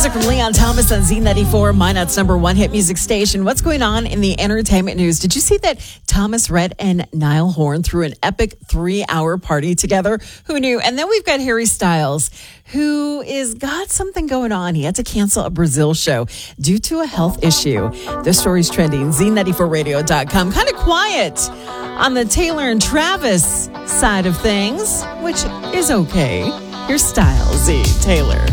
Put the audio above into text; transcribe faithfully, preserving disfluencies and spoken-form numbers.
music from Leon Thomas on Z ninety-four, Minot's number one hit music station. What's going on in the entertainment news? Did you see that Thomas Rhett and Niall Horan threw an epic three-hour party together? Who knew? And then we've got Harry Styles, who is got something going on. He had to cancel a Brazil show due to a health issue. The story's trending, Z ninety-four radio dot com. Kind of quiet on the Taylor and Travis side of things, which is okay. Your style, Z. Taylor.